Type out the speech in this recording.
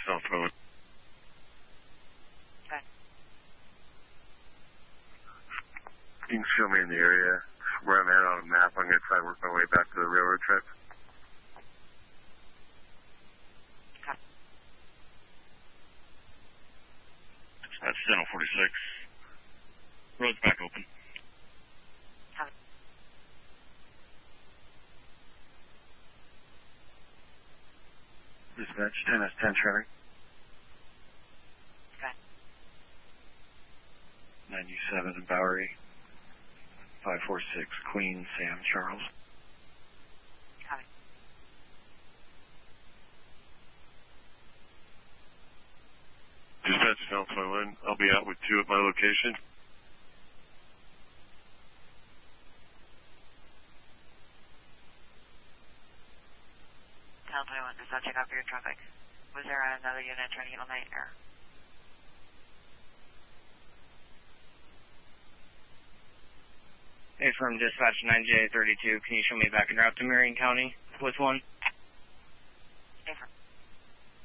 southbound. Okay. You can show me in the area where I'm at on a map. I'm going to try to work my way back to the railroad track. Okay. That's Channel 46. Road's back open. Copy. Dispatch 10S10 Charlie. Okay. 97 in Bowery. 546 Queen Sam Charles. Copy. Dispatch Channel 21. I'll be out with 2 at my location. Channel 21, just check out for your traffic. Was there another unit trying to get on my air? Hey, from Dispatch 9J32, can you show me back en route to Marion County with one? Hey, from